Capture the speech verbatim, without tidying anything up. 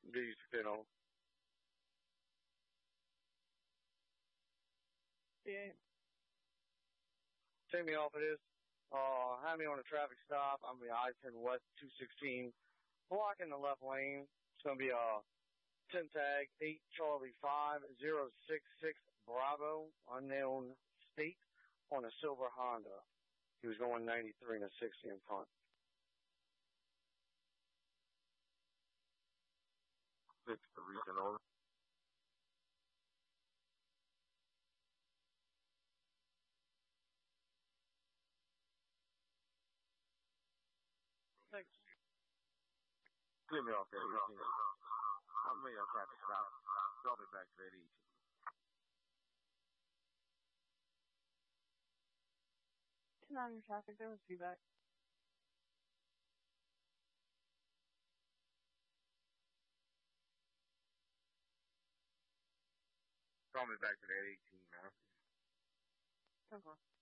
Get used to fit on. Yeah. Take me off of this. Uh, have me on a traffic stop. I'm gonna be I ten West two sixteen, blocking the left lane. It's gonna be a ten tag eight Charlie five zero six six Bravo, unknown state, on a silver Honda. He was going ninety-three and a sixty in front. Six to recent order. Thanks. Get me off that eighteen. I'm me on traffic stop. Drop it back to that eighteen. ten on your traffic, there was feedback. Drop me back to that eighteen, man. Okay.